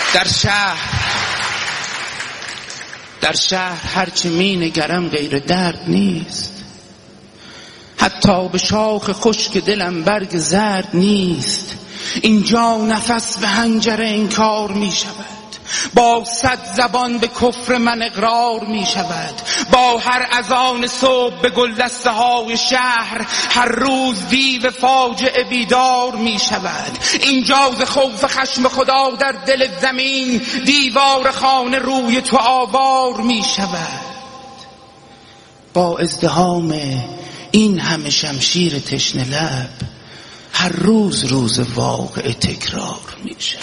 در شهر هرچه می نگرم غیر درد نیست، حتی به شاخ خشک دلم برگ زرد نیست. اینجا نفس به حنجره انکار می شود، با 100 زبان به کفر من اقرار می شود. با هر اذان صبح به گلدسته های شهر هر روز دیو فاجعه بیدار می شود. اینجا ز خوف خشم خدا در دل زمین دیوار خانه روی تو آوار می شود. با ازدحام این همه شمشیر تشنه لب هر روز واقعه تکرار می شود.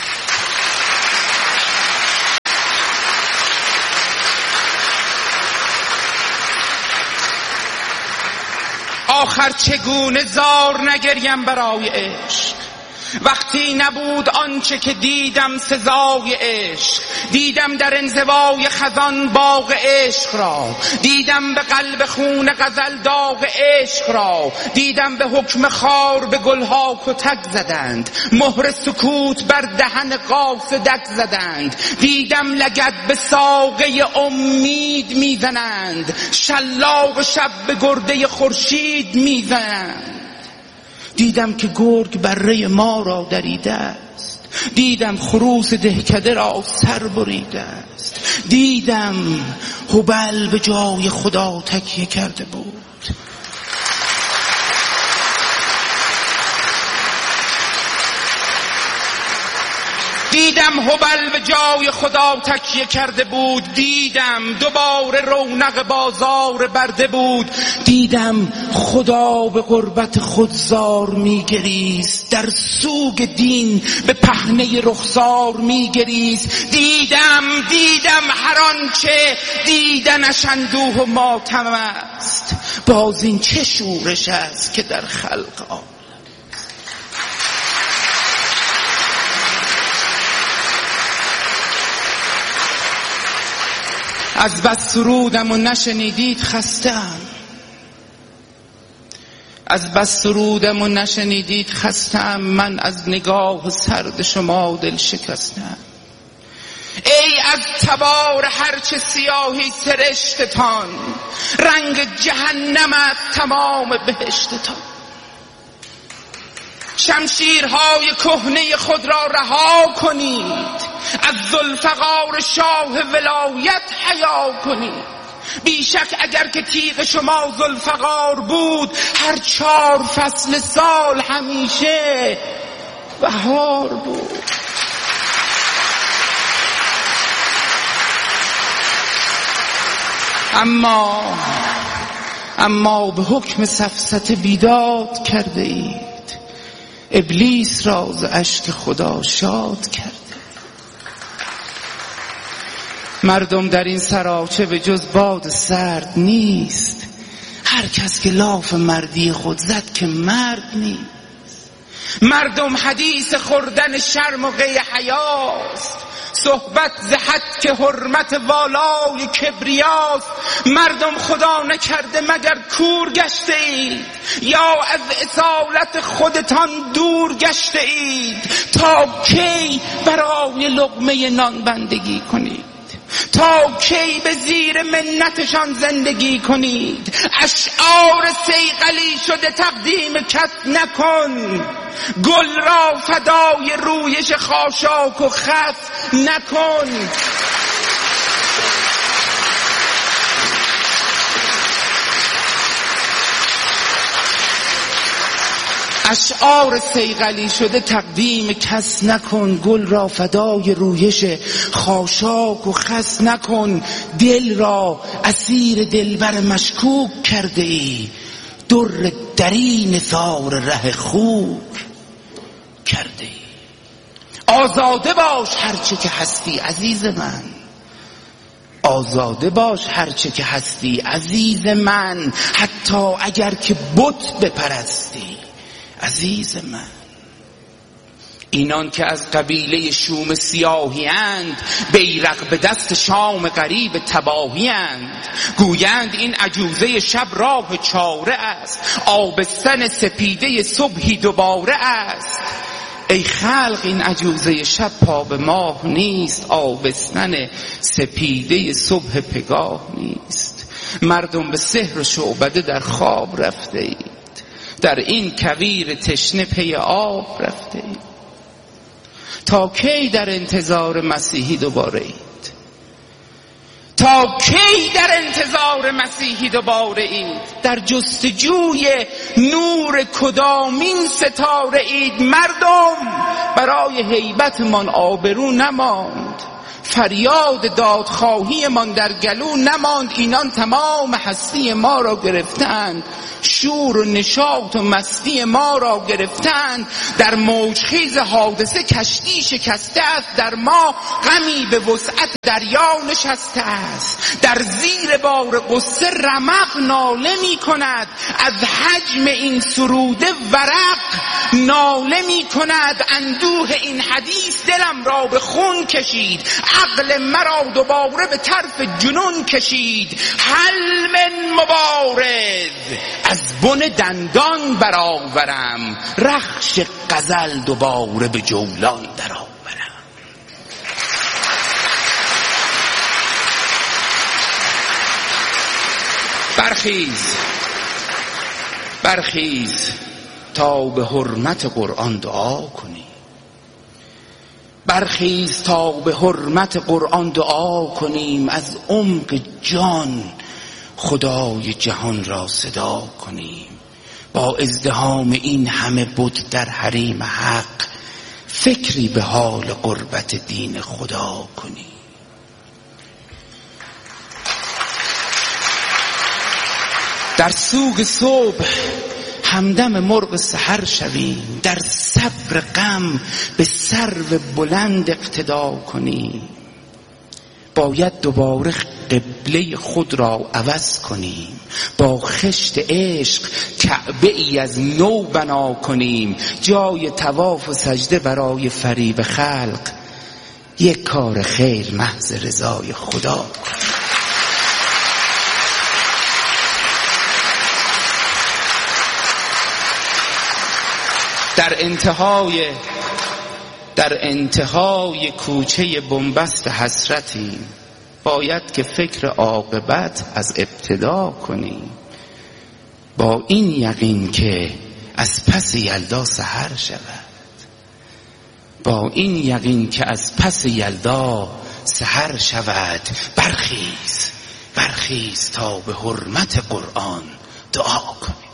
آخر چگونه زار نگریم برای عشق، وقتی نبود آنچه که دیدم سزای عشق. دیدم در انزوای خزان باغ عشق را، دیدم به قلب خون غزل داغ عشق را. دیدم به حکم خار به گلها کتک زدند، مهر سکوت بر دهن قاصدک زدند. دیدم لگد به ساقه امید میزنند، شلاق شب به گرده خورشید میزنند. دیدم که گرگ بره ما را دریده است، دیدم خروس دهکده را سر بریده است. دیدم هبل به جای خدا تکیه کرده بود. دیدم هبل به جای خدا تکیه کرده بود. دیدم دوباره رونق بازار برده بود. دیدم خدا به غربت خود زار میگریست، در سوگ دین به پهنه رخسار میگریست. دیدم هر آنچه دیدنش اندوه و ماتم است. باز این چه شورش است که در خلق از بس سرودم و نشنیدید خستم، از بس سرودم و نشنیدید خستم. من از نگاه سرد شما دل شکستم. ای از تبار هرچه سیاهی سرشتتان، رنگ جهنم است تمام بهشتتان. شمشیرهای کهنه خود را رها کنید، از ذوالفقار شاه ولایت حیا کنید. بیشک اگر که تیغ شما ذوالفقار بود، هر 4 فصل سال همیشه بهار بود. اما به حکم سفسطه بیداد کرده اید، ابلیس را ز اشک خدا شاد کرده. مردم در این سراچه به جز باد سرد نیست، هر کس که لاف مردی خود زد که مرد نیست. مردم حدیث خوردن شرم و قی حیاست، صحبت زهد که حرمت والای کبریاست. مردم خدا نکرده مگر کور گشته اید، یا از اصالت خودتان دور گشته اید؟ تا کی برای لقمه نان بندگی کنید؟ تا کی به زیر منتشان زندگی کنید؟ اشعار صیقلی شده تقدیم کس نکن، گل را فدای رویش خاشاک و خس نکن. اشعار صیقلی شده تقدیم کس نکن، گل را فدای رویش خاشاک و خس نکن. دل را اسیر دلبر مشکوک کرده ای، در دری نثار ره خوک کرده ای. آزاده باش هرچه که هستی عزیز من، آزاده باش هرچه که هستی عزیز من، حتی اگر که بت بپرستی عزیز من. اینان که از قبیله شوم سیاهی اند، بیرق به دست شام غریب تباهی اند. گویند این عجوزه شب راه چاره است، آبستن سپیده صبحی دوباره است. ای خلق این عجوزه شب پا به ماه نیست، آبستن سپیده صبح پگاه نیست. مردم به سحر و شعبده در خواب رفته اید، در این کویر تشنه پی آب رفته اید. تا کی در انتظار مسیحی دوباره اید؟ تا کی در انتظار مسیحی دوباره اید؟ در جستجوی نور کدامین ستاره اید؟ مردم برای هیبتمان آبرو نماند، فریاد دادخواهی من در گلو نماند. اینان تمام هستی ما را گرفتند، شور و نشاط و مستی ما را گرفتند. در موجخیز حادثه کشتی شکسته است، در ما غمی به وسعت دریا نشسته است. در زیر بار غصه رمق ناله می کند، از حجم این سروده ورق ناله می کند. اندوه این حدیث دلم را به خون کشید، عقل مرا دوباره به طرف جنون کشید. حل من مبارز از بن دندان برآورم، رخش غزل دوباره به جولان درآورم. برخیز تا به حرمت قرآن دعا کنی. برخیز تا به حرمت قرآن دعا کنیم، از عمق جان خدای جهان را صدا کنیم. با ازدحام این همه بت در حریم حق، فکری به حال قربت دین خدا کنیم. در سوگ صبح همدم مرغ سحر شویم، در صبر غم به سرو بلند اقتدا کنیم. باید دوباره قبله خود را عوض کنیم، با خشت عشق کعبه ای از نو بنا کنیم. جای طواف و سجده برای فریب خلق، یک کار خیر محض رضای خدا کنیم. در انتهای کوچه بنبست حسرتیم، باید که فکر عاقبت از ابتدا کنیم. با این یقین که از پس یلدا سحر شود، با این یقین که از پس یلدا سحر شود. برخیز تا به حرمت قرآن دعا کنیم.